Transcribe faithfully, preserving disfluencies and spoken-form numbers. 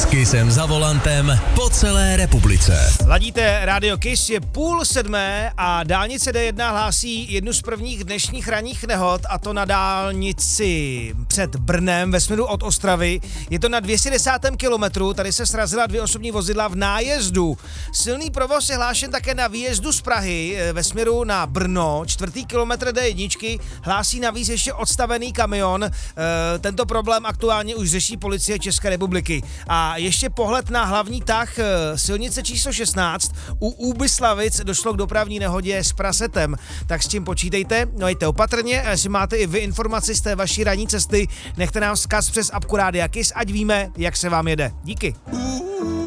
Kissem za volantem po celé republice. Ladíte Radio Kiss, je půl sedmé a dálnice D jedna hlásí jednu z prvních dnešních ranních nehod, a to na dálnici před Brnem ve směru od Ostravy. Je to na dvě stě desátém kilometru, tady se srazila dvě osobní vozidla v nájezdu. Silný provoz je hlášen také na výjezdu z Prahy ve směru na Brno. Čtvrtý kilometr D jedna hlásí navíc ještě odstavený kamion. E, tento problém aktuálně už řeší policie České republiky. A ještě pohled na hlavní tah silnice číslo šestnáct. U Úbyslavic došlo k dopravní nehodě s prasetem. Tak s tím počítejte, no jděte opatrně. A jestli máte i vy informaci z té vaší ranní cesty, nechte nám vzkaz přes apku Rádia Kiss, ať víme, jak se vám jede. Díky.